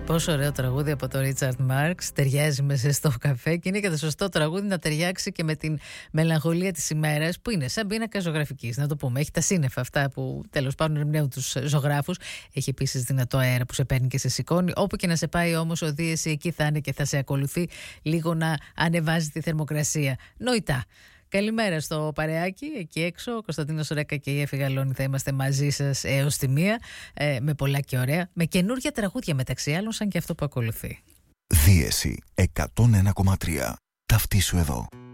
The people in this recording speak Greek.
Πόσο ωραίο τραγούδι από το Ρίτσαρντ Μάρξ. Ταιριάζει μέσα στο καφέ και είναι και το σωστό τραγούδι να ταιριάξει και με την μελαγχολία της ημέρας, που είναι σαν πίνακα ζωγραφικής. Να το πούμε. Έχει τα σύννεφα αυτά που τέλος πάντων ερμηνεύουν τους ζωγράφους. Έχει επίσης δυνατό αέρα που σε παίρνει και σε σηκώνει. Όπου και να σε πάει όμως ο Δίεση, εκεί θα είναι και θα σε ακολουθεί λίγο να ανεβάζει τη θερμοκρασία. Νοητά. Καλημέρα στο παρεάκι, εκεί έξω. Ο Κωνσταντίνος Ρέκα και η Εφη Γαλώνη θα είμαστε μαζί σας έως τη 1, με πολλά και ωραία, με καινούργια τραγούδια μεταξύ άλλων, σαν και αυτό που ακολουθεί. Δίεση 101,3. Ταυτίσου εδώ.